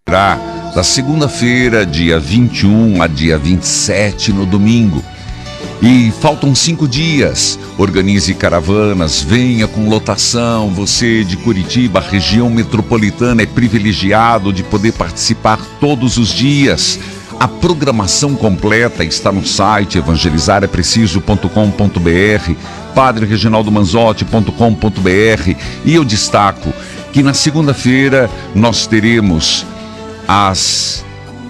Da segunda-feira, dia 21 a dia 27, no domingo. E faltam 5 dias. Organize caravanas, venha com lotação. Você de Curitiba, região metropolitana, é privilegiado de poder participar todos os dias. A programação completa está no site evangelizarepreciso.com.br, padrereginaldomanzotti.com.br. E eu destaco que na segunda-feira nós teremos às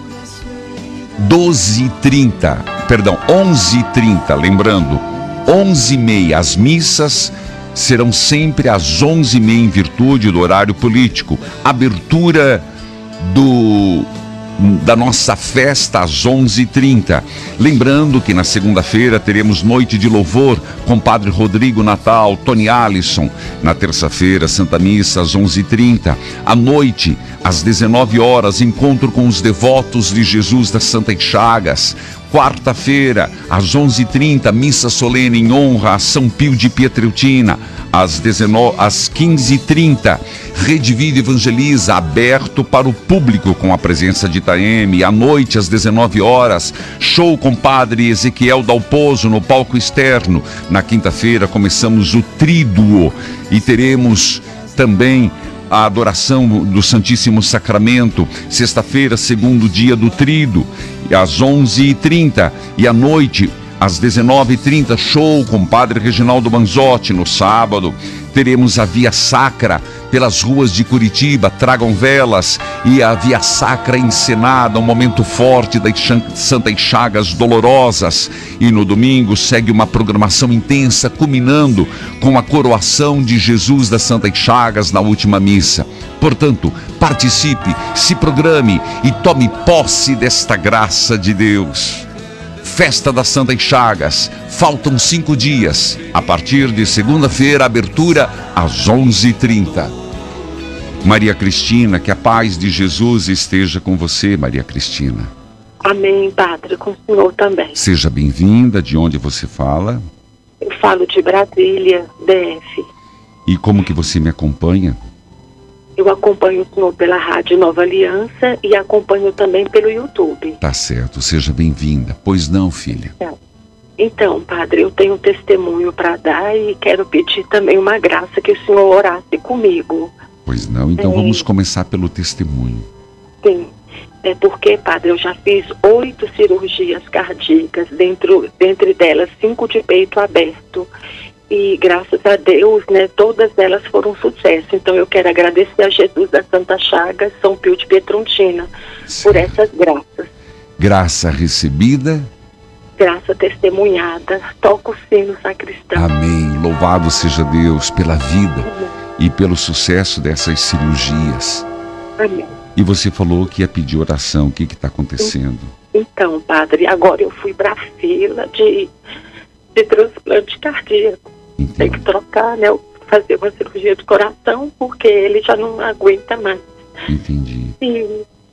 11h30, lembrando, 11h30, as missas serão sempre às 11h30 em virtude do horário político. Abertura da nossa festa às 11h30. Lembrando que na segunda-feira teremos noite de louvor com Padre Rodrigo Natal, Tony Alisson. Na terça-feira, Santa Missa às 11h30. À noite, às 19 horas, encontro com os devotos de Jesus das Santas Chagas. Quarta-feira, às 11h30, missa solene em honra a São Pio de Pietreutina. Às 15h30, Rede Vida Evangeliza, aberto para o público com a presença de Itaeme. À noite, às 19 horas, show com Padre Ezequiel Dalpozo no palco externo. Na quinta-feira, começamos o Tríduo e teremos também a adoração do Santíssimo Sacramento. Sexta-feira, segundo dia do Tríduo, às 11h30. E à noite, às 19h30, show com Padre Reginaldo Manzotti. No sábado, teremos a Via Sacra pelas ruas de Curitiba. Tragam velas e a Via Sacra encenada, um momento forte das Santas Chagas Dolorosas. E no domingo segue uma programação intensa, culminando com a coroação de Jesus das Santas Chagas na última missa. Portanto, participe, se programe e tome posse desta graça de Deus. Festa das Santas Chagas, faltam 5 dias. A partir de segunda-feira, abertura às 11h30. Maria Cristina, que a paz de Jesus esteja com você, Maria Cristina. Amém, Padre, com o senhor também. Seja bem-vinda. De onde você fala? Eu falo de Brasília, DF. E como que você me acompanha? Eu acompanho o senhor pela Rádio Nova Aliança e acompanho também pelo YouTube. Tá certo, seja bem-vinda. Pois não, filha? Então, Padre, eu tenho um testemunho para dar e quero pedir também uma graça que o senhor orasse comigo. Pois não, então vamos começar pelo testemunho. Sim, é porque, Padre, eu já fiz 8 cirurgias cardíacas, dentre delas 5 de peito aberto. E graças a Deus, né, todas elas foram um sucesso. Então eu quero agradecer a Jesus da Santa Chagas, São Pio de Pietreutina, por essas graças. Graça recebida. Graça testemunhada. Toca o sino, sacristão. Amém. Louvado seja Deus pela vida e pelo sucesso dessas cirurgias. Amém. E você falou que ia pedir oração. O que está acontecendo? Então, Padre, agora eu fui para a fila de transplante cardíaco. Entendi. Tem que trocar, né? Fazer uma cirurgia do coração, porque ele já não aguenta mais. Entendi. E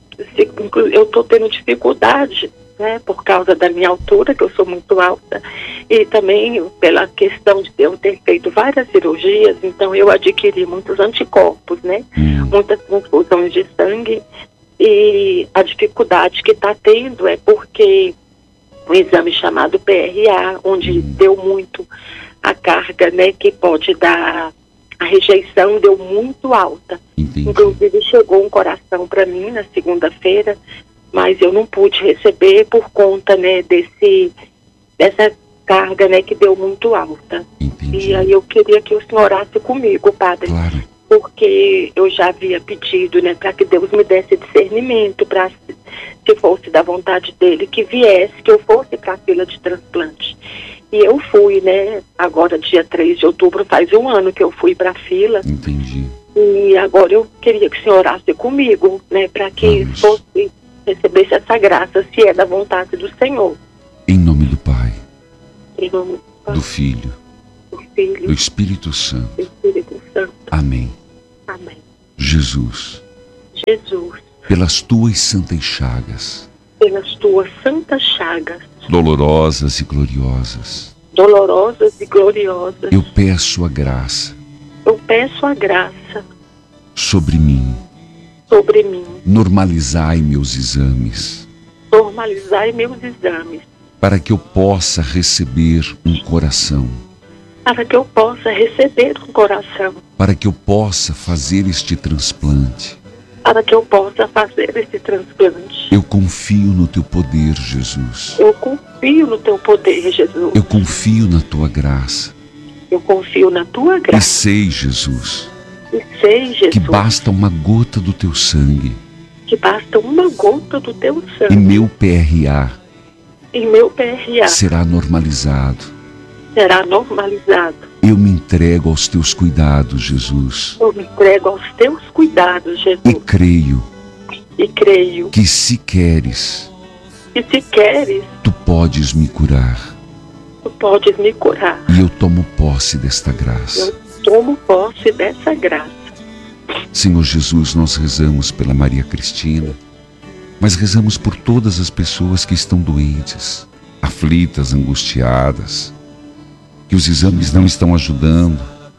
eu estou tendo dificuldade, né? Por causa da minha altura, que eu sou muito alta, e também pela questão de eu ter feito várias cirurgias, então eu adquiri muitos anticorpos, né? Muitas transfusões de sangue, e a dificuldade que está tendo é porque um exame chamado PRA, onde deu muito a carga, né, que pode dar, a rejeição deu muito alta. Entendi. Inclusive chegou um coração para mim na segunda-feira, mas eu não pude receber por conta, né, dessa carga, né, que deu muito alta. Entendi. E aí eu queria que o senhor orasse comigo, Padre. Claro. Porque eu já havia pedido, né, para que Deus me desse discernimento, para, se fosse da vontade dele, que viesse, que eu fosse para a fila de transplante. E eu fui, né, agora dia 3 de outubro, faz 1 ano que eu fui para a fila. Entendi. E agora eu queria que o senhor orasse comigo, né, para que fosse, recebesse essa graça, se é da vontade do Senhor. Em nome do Pai, Em nome do Pai, do Filho, do Filho, do Espírito Santo. do Espírito Santo. Amém. Amém. Jesus, Jesus, pelas tuas santas chagas, pelas tuas santas chagas, dolorosas e gloriosas, dolorosas e gloriosas, eu peço a graça eu peço a graça sobre mim, sobre mim. Normalizai meus exames, Normalizai meus exames, para que eu possa receber um coração, para que eu possa receber um coração, para que eu possa fazer este transplante. para que eu possa fazer esse transplante. Eu confio no teu poder, Jesus. Eu confio no teu poder, Jesus. Eu confio na tua graça. Eu confio na tua E graça. sei, Jesus, E sei, Jesus, que basta uma gota do teu sangue que basta uma gota do teu e sangue meu PRA e meu PRA será normalizado. será normalizado. Eu me entrego aos teus cuidados, Jesus. Eu me entrego aos teus cuidados, E Jesus, creio e creio que, se queres, que se queres, tu podes me curar. tu podes me curar. E eu tomo posse desta graça. Eu tomo posse dessa graça. Senhor Jesus, nós rezamos pela Maria Cristina, mas rezamos por todas as pessoas que estão doentes, aflitas, angustiadas, que os exames não estão ajudando,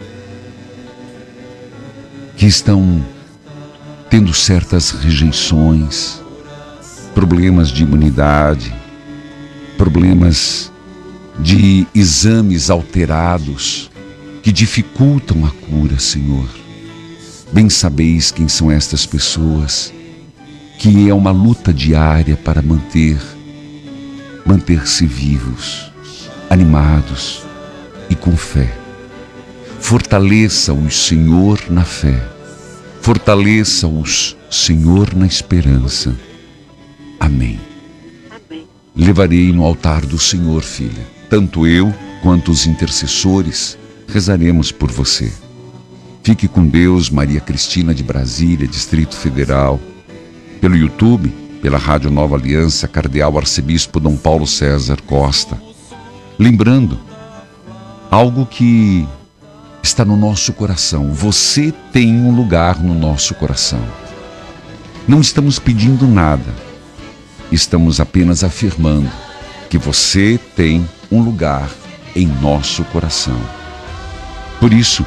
que estão tendo certas rejeições, problemas de imunidade, problemas de exames alterados que dificultam a cura, Senhor. Bem sabeis quem são estas pessoas, que é uma luta diária para manter-se vivos, animados e com fé. Fortaleça-os, Senhor, na fé. Fortaleça-os, Senhor, na esperança. Amém. Amém. Levarei no altar do Senhor, filha. Tanto eu quanto os intercessores rezaremos por você. Fique com Deus, Maria Cristina de Brasília, Distrito Federal. Pelo YouTube, pela Rádio Nova Aliança, Cardeal Arcebispo Dom Paulo César Costa. Lembrando, algo que está no nosso coração. Você tem um lugar no nosso coração. Não estamos pedindo nada. Estamos apenas afirmando que você tem um lugar em nosso coração. Por isso,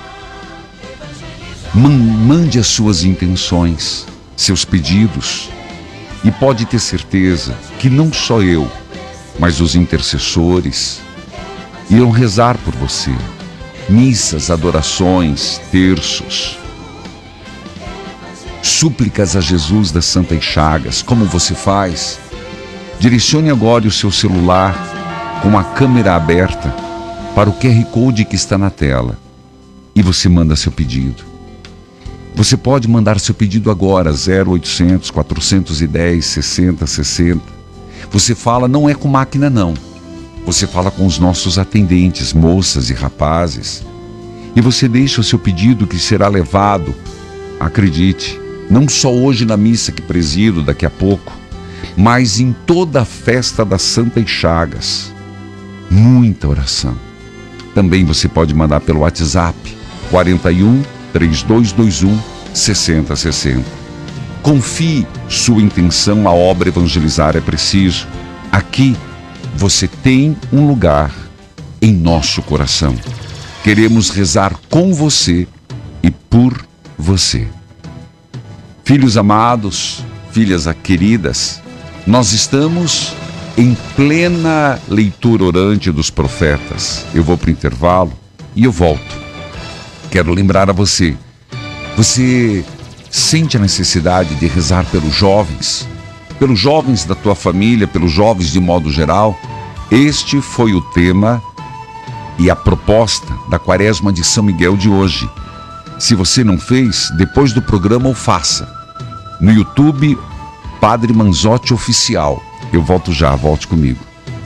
mande as suas intenções, seus pedidos, e pode ter certeza que não só eu, mas os intercessores irão rezar por você. Missas, adorações, terços, súplicas a Jesus das Santas Chagas. Como você faz? Direcione agora o seu celular com a câmera aberta para o QR Code que está na tela e você manda seu pedido. Você pode mandar seu pedido agora, 0800 410 6060. Você fala, não é com máquina não. Você fala com os nossos atendentes, moças e rapazes. E você deixa o seu pedido que será levado, acredite, não só hoje na missa que presido daqui a pouco, mas em toda a festa das Santas Chagas. Muita oração. Também você pode mandar pelo WhatsApp, 41 3221 6060. Confie sua intenção, a obra evangelizar é preciso. Aqui você tem um lugar em nosso coração. Queremos rezar com você e por você. Filhos amados, filhas queridas, nós estamos em plena leitura orante dos profetas. Eu vou para o intervalo e eu volto. Quero lembrar a você, você sente a necessidade de rezar pelos jovens da tua família, pelos jovens de modo geral? Este foi o tema e a proposta da Quaresma de São Miguel de hoje. Se você não fez, depois do programa o faça. No YouTube, Padre Manzotti Oficial. Eu volto já, volte comigo.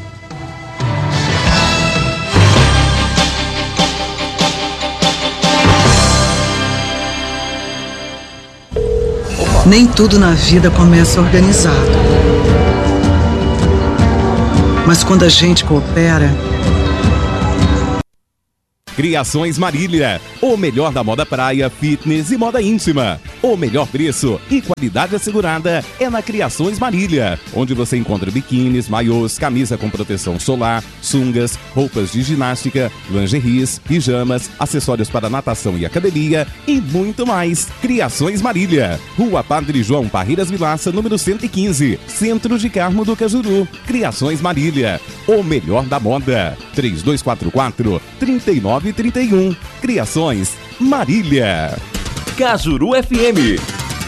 Nem tudo na vida começa organizado. Mas quando a gente coopera... Criações Marília, O melhor da moda praia, fitness e moda íntima. O melhor preço e qualidade assegurada é na Criações Marília, onde você encontra biquínis, maiôs, camisa com proteção solar, sungas, roupas de ginástica, lingeries, pijamas, acessórios para natação e academia e muito mais. Criações Marília, Rua Padre João Parreiras Vilaça, número 115, Centro de Carmo do Cajuru. Criações Marília, o melhor da moda. 3244-3931. Criações Marília. Cajuru FM.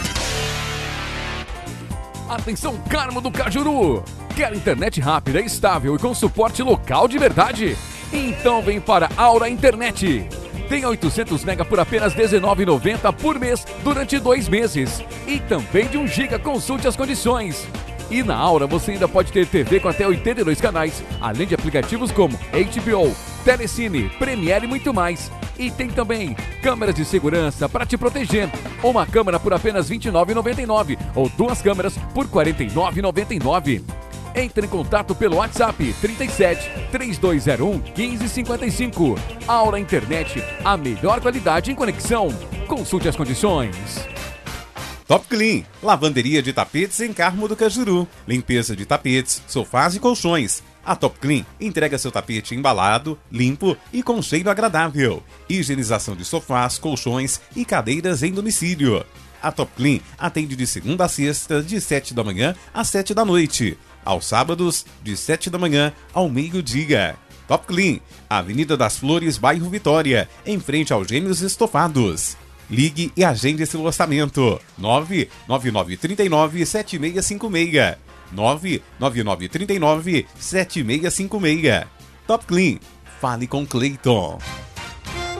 Atenção, Carmo do Cajuru! Quer internet rápida, estável e com suporte local de verdade? Então vem para Aura Internet. Tem 800 MB por apenas R$19,90 por mês durante 2 meses. E também de 1 GB, consulte as condições. E na Aura você ainda pode ter TV com até 82 canais, além de aplicativos como HBO, Telecine, Premiere e muito mais. E tem também câmeras de segurança para te proteger. Uma câmera por apenas R$29,99 ou 2 câmeras por R$49,99. Entre em contato pelo WhatsApp 37 3201 1555. Aura Internet, a melhor qualidade em conexão. Consulte as condições. Top Clean, lavanderia de tapetes em Carmo do Cajuru. Limpeza de tapetes, sofás e colchões. A Top Clean entrega seu tapete embalado, limpo e com cheiro agradável. Higienização de sofás, colchões e cadeiras em domicílio. A Top Clean atende de segunda a sexta, de 7 da manhã às 7 da noite. Aos sábados, de 7 da manhã ao meio-dia. Top Clean, Avenida das Flores, bairro Vitória, em frente aos Gêmeos Estofados. Ligue e agende seu orçamento. 99939-7656. 99939-7656. Top Clean. Fale com Cleiton.